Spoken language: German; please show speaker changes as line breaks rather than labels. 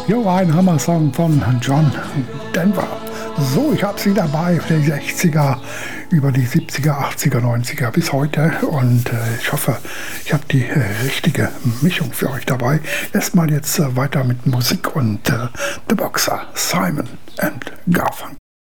Jo, ein Hammer-Song von John Denver. So, ich habe sie dabei, die 60er, über die 70er, 80er, 90er bis heute. Und ich hoffe, ich habe die richtige Mischung für euch dabei. Erstmal jetzt weiter mit Musik und The Boxer, Simon and Garfunkel.